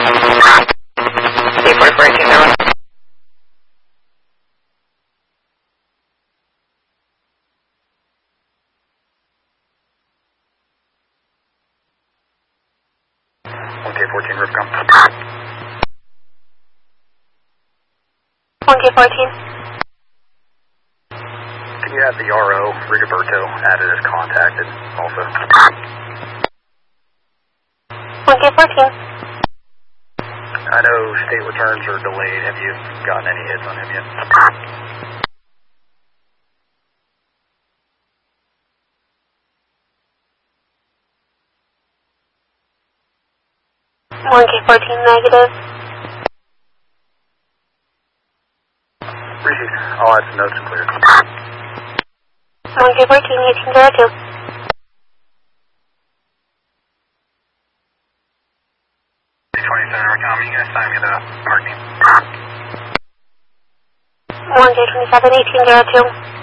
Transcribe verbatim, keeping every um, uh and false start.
K forty-four eighteen, no one. one K fourteen, Ripcom. one K fourteen. Can you have the R O, Rigoberto, added as contacted also? one K fourteen. I know state returns are delayed. Have you gotten any hits on him yet? one K fourteen negative. Received. I'll add some notes and clear. one K fourteen, eighteen zero two. twenty-seven, Ripcom, you guys sign me the parking. one K twenty-seven, eighteen zero two.